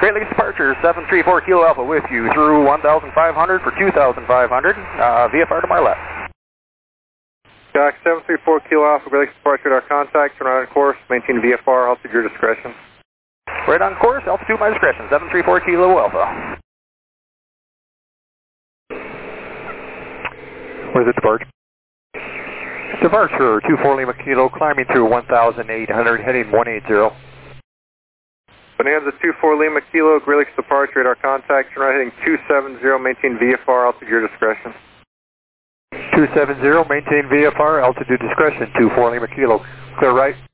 Great Lakes departure, 734 Kilo Alpha with you through 1,500 for 2,500, VFR to Marlette. Jack, 734 Kilo Alpha, Great Lakes departure at our contact, turn right on course, maintain VFR, altitude your discretion. Right on course, altitude my discretion, 734 Kilo Alpha. Where's the departure? Departure, 24 Lima Kilo, climbing through 1,800, heading 180. Bonanza 24 Lima Kilo, Great Lakes departure at our contact, turn right heading 270, maintain VFR, altitude your discretion. 270, maintain VFR, altitude discretion, 24 Lima Kilo, clear right.